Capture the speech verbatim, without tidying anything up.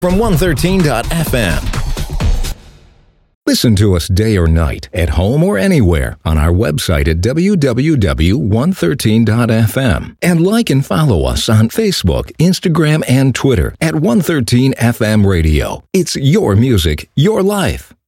from one thirteen dot f m. Listen to us day or night, at home or anywhere, on our website at w w w dot one thirteen dot f m. And like and follow us on Facebook, Instagram, and Twitter at one thirteen F M Radio. It's your music, your life.